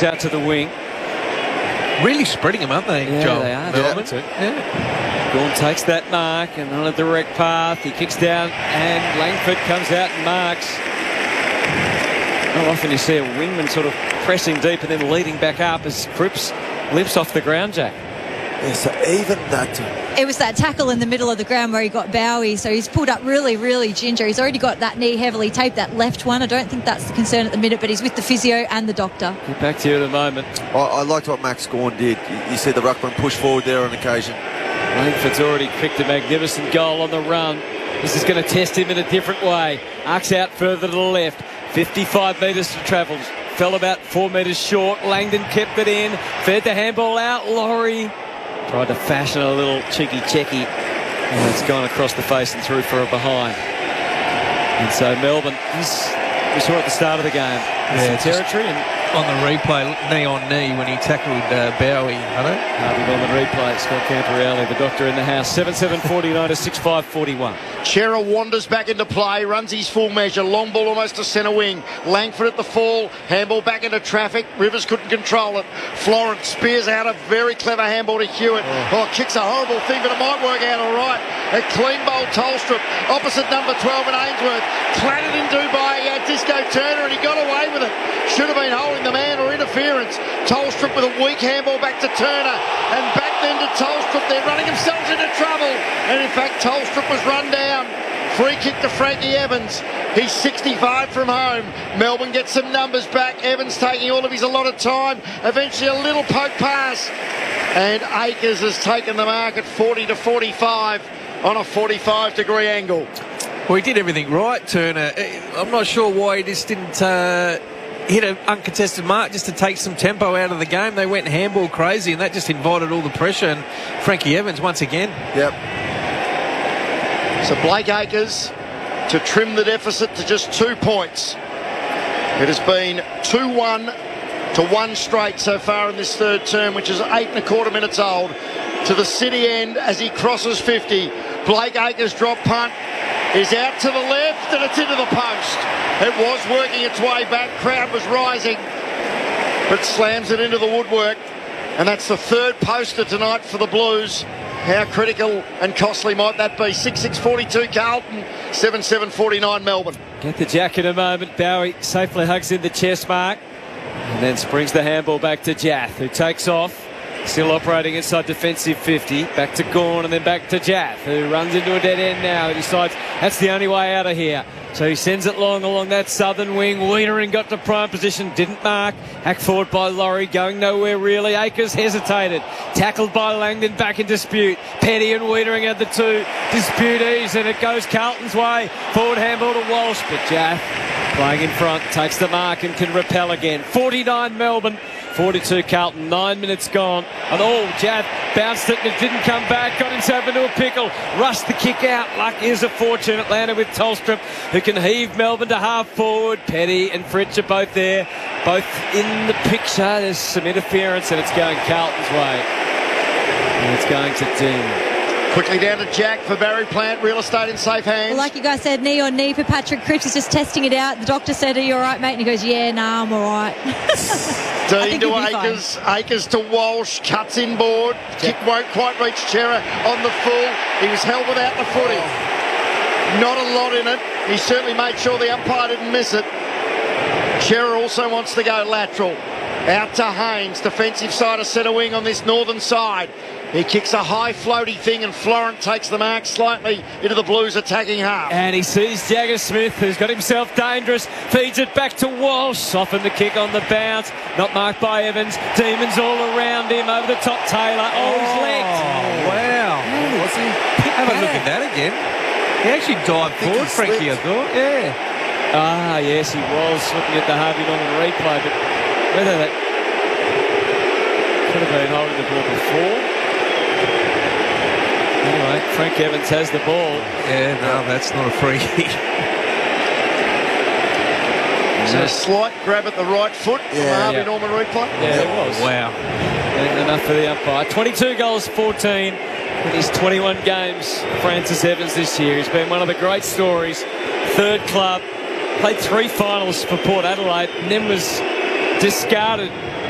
kicks out to the wing. Really spreading them, aren't they, Joel? They are. Melbourne. Yeah. Gawn takes that mark and on a direct path. He kicks down and Langford comes out and marks. Not often you see a wingman sort of pressing deep and then leading back up as Cripps limps off the ground, Jack. Yeah, so even that... It was that tackle in the middle of the ground where he got Bowie, so he's pulled up really, really ginger. He's already got that knee heavily taped, that left one. I don't think that's the concern at the minute, but he's with the physio and the doctor. Get back to you in a moment. I liked what Max Gawn did. You see the ruckman push forward there on occasion. Langford's already kicked a magnificent goal on the run. This is going to test him in a different way. Arcs out further to the left. 55 metres to travel. Fell about 4 metres short. Langdon kept it in. Fed the handball out. Laurie tried to fashion a little cheeky checky. And it's gone across the face and through for a behind. And so Melbourne, we saw at the start of the game, some territory. And on the replay, knee on knee when he tackled Bowie. Harvey Norman replay. Scott Camperelli, the doctor in the house. 7-7-49 to 6-5-41. Chera wanders back into play, runs his full measure, long ball almost to centre wing. Langford at the fall, handball back into traffic. Rivers couldn't control it. Florence spears out a very clever handball to Hewitt. Kicks a horrible thing, but it might work out all right. A clean bowl Tolstrup, opposite number 12 in Ainsworth. Clattered into by Disco Turner, and he got away with it. Should have been holding the man or interference. Tolstrup with a weak handball back to Turner, and back then to Tolstrup. They're running themselves into trouble, and in fact Tolstrup was run down. Free kick to Frankie Evans. He's 65 from home. Melbourne gets some numbers back. Evans taking all of his allotted time. Eventually a little poke pass, and Akers has taken the mark at 40 to 45 on a 45-degree angle. Well, he did everything right, Turner. I'm not sure why he just didn't hit an uncontested mark just to take some tempo out of the game. They went handball crazy, and that just invited all the pressure. And Frankie Evans once again. Yep. So Blake Acres to trim the deficit to just 2 points. It has been 2-1 to 1 straight so far in this third term, which is 8.25 minutes old. To the city end as he crosses 50. Blake Acres drop punt is out to the left, and it's into the post. It was working its way back. Crowd was rising, but slams it into the woodwork. And that's the third poster tonight for the Blues. How critical and costly might that be? 6-6-42 Carlton, 7-7-49 Melbourne. Get the jack in a moment. Bowie safely hugs in the chest mark and then springs the handball back to Jath, who takes off. Still operating inside defensive 50. Back to Gawn and then back to Jath, who runs into a dead end now. He decides that's the only way out of here. So he sends it long along that southern wing. Wiedering got to prime position, didn't mark. Hacked forward by Laurie, going nowhere really. Akers hesitated. Tackled by Langdon, back in dispute. Petty and Wiedering had the two disputees, and it goes Carlton's way. Forward handball to Walsh, but Jath playing in front, takes the mark and can repel again. 49 Melbourne, 42 Carlton, 9 minutes gone. And Jath bounced it and it didn't come back. Got himself into a pickle. Rushed the kick out. Luck is a fortune. It landed with Tolstrup, who can heave Melbourne to half forward. Petty and Fritsch are both there, both in the picture. There's some interference and it's going Carlton's way. And it's going to Dean. Quickly down to Jack for Barry Plant. Real estate in safe hands. Well, like you guys said, knee on knee for Patrick Cripps. He's just testing it out. The doctor said, "Are you all right, mate?" And he goes, "Yeah, nah, I'm all right." Dean to Akers. Akers to Walsh. Cuts inboard. Kick won't quite reach Chera on the full. He was held without the footy. Not a lot in it. He certainly made sure the umpire didn't miss it. Chera also wants to go lateral. Out to Haynes. Defensive side of centre wing on this northern side. He kicks a high floaty thing, and Florent takes the mark slightly into the Blues attacking half. And he sees Jagger Smith, who's got himself dangerous, feeds it back to Walsh. Softened the kick on the bounce. Not marked by Evans. Demons all around him. Over the top, Taylor. He's legged. Wow. Have a look at that again. He actually dived forward, Frankie, I thought. Yeah. Yes, he was looking at the Harvey Norman replay, but whether that could have been holding the ball before. Anyway, Frank Evans has the ball. Yeah, no, that's not a free kick. So a slight grab at the right foot from Harvey Norman replay. Yeah, it was. Wow. And enough for the umpire. 22 goals, 14 in his 21 games. Francis Evans this year. He's been one of the great stories. Third club. Played 3 finals for Port Adelaide and then was discarded